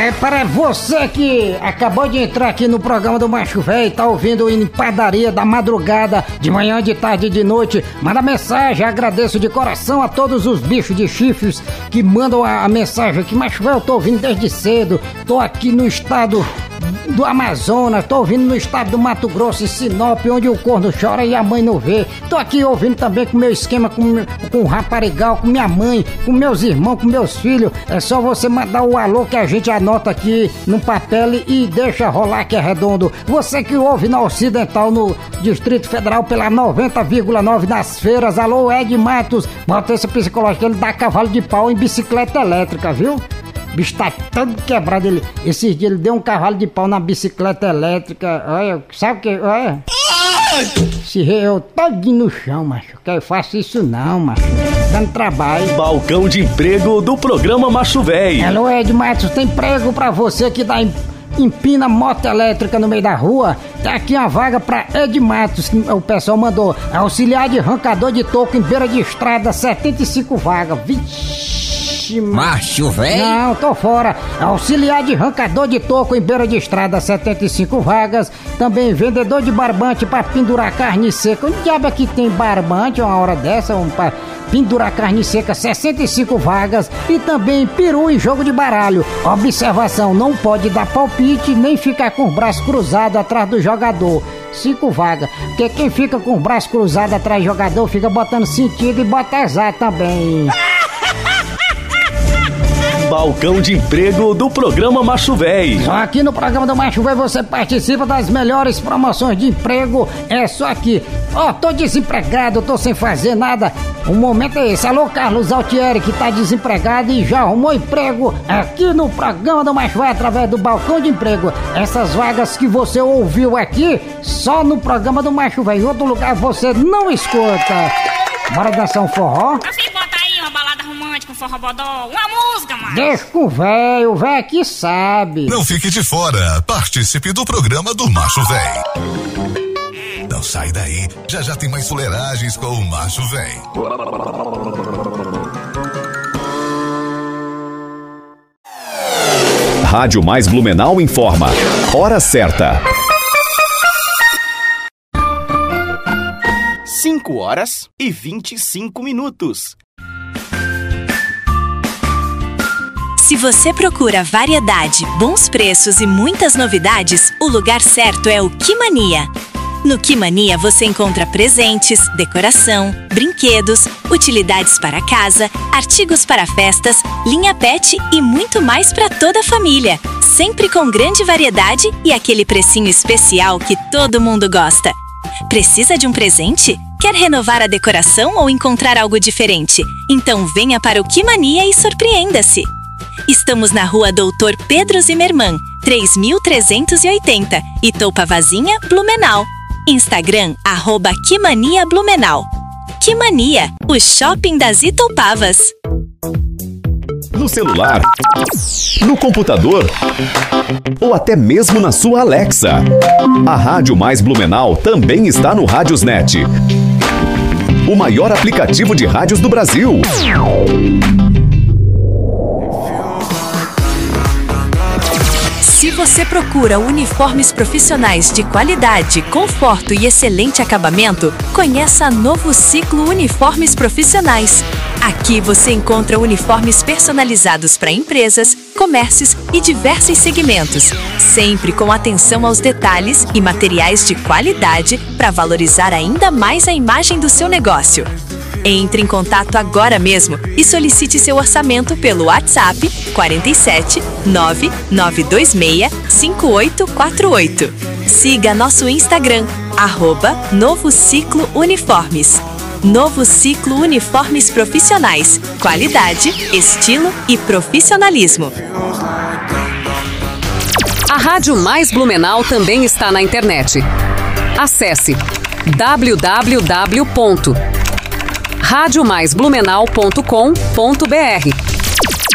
Para você que acabou de entrar aqui no programa do Macho Véi, tá ouvindo em padaria da madrugada, de manhã, de tarde e de noite, manda mensagem. Agradeço de coração a todos os bichos de chifres que mandam a mensagem aqui. Macho Véi, eu tô ouvindo desde cedo, tô aqui no estado do Amazonas, tô ouvindo no estado do Mato Grosso, em Sinop, onde o corno chora e a mãe não vê. Tô aqui ouvindo também com o meu esquema com o Raparigal, com minha mãe, com meus irmãos, com meus filhos. É só você mandar o alô que a gente anota aqui no papel e deixa rolar que é redondo. Você que ouve na Ocidental, no Distrito Federal, pela 90,9 nas feiras. Alô, Ed Matos, bota esse psicológico, ele dá cavalo de pau em bicicleta elétrica, viu? O bicho tá todo quebrado. Esses dias ele deu um cavalo de pau na bicicleta elétrica. Olha, sabe o que? Olha. Se eu todinho no chão, macho. Que eu faço isso não, macho. Dando trabalho. Balcão de emprego do programa Macho Véi. Alô, Ed Matos, tem emprego pra você que dá empina moto elétrica no meio da rua? Tem aqui uma vaga pra Ed Matos. O pessoal mandou auxiliar de arrancador de toco em beira de estrada, 75 vagas. Vixe. Macho Véi? Não, tô fora. Auxiliar de arrancador de toco em beira de estrada, 75 vagas. Também vendedor de barbante pra pendurar carne seca. Onde diabo é que tem barbante uma hora dessa? Pra pendurar carne seca, 65 vagas. E também peru e jogo de baralho. Observação, não pode dar palpite nem ficar com o braço cruzado atrás do jogador. 5 vagas. Porque quem fica com o braço cruzado atrás do jogador fica botando sentido e bota azar também. Balcão de emprego do programa Macho Véi. Só aqui no programa do Macho Véi você participa das melhores promoções de emprego. É só aqui. Tô desempregado, tô sem fazer nada. O momento é esse. Alô, Carlos Altieri, que tá desempregado e já arrumou emprego aqui no programa do Macho Véi através do Balcão de Emprego. Essas vagas que você ouviu aqui, só no programa do Macho Véi. Em outro lugar você não escuta. Bora dançar um forró? Com forró bodó, uma música, mano. Deixa com o velho que sabe. Não fique de fora, participe do programa do Macho Véi. Não sai daí, já tem mais fuleiragens com o Macho Véi. Rádio Mais Blumenau informa. Hora certa. 5h25. Se você procura variedade, bons preços e muitas novidades, o lugar certo é o Que Mania. No Que Mania você encontra presentes, decoração, brinquedos, utilidades para casa, artigos para festas, linha pet e muito mais para toda a família. Sempre com grande variedade e aquele precinho especial que todo mundo gosta. Precisa de um presente? Quer renovar a decoração ou encontrar algo diferente? Então venha para o Que Mania e surpreenda-se! Estamos na rua Doutor Pedro Zimmermann, 3380, Itoupavazinha, Blumenau. Instagram, @QManiaBlumenau. Que Mania, o shopping das Itoupavas. No celular, no computador ou até mesmo na sua Alexa. A Rádio Mais Blumenau também está no Rádiosnet, o maior aplicativo de rádios do Brasil. Se você procura uniformes profissionais de qualidade, conforto e excelente acabamento, conheça a Novo Ciclo Uniformes Profissionais. Aqui você encontra uniformes personalizados para empresas, comércios e diversos segmentos, sempre com atenção aos detalhes e materiais de qualidade para valorizar ainda mais a imagem do seu negócio. Entre em contato agora mesmo e solicite seu orçamento pelo WhatsApp 47 9926 5848. Siga nosso Instagram, @Novo Ciclo Uniformes. Novo Ciclo Uniformes Profissionais. Qualidade, estilo e profissionalismo. A Rádio Mais Blumenau também está na internet. Acesse www.radiomaisblumenau.com.br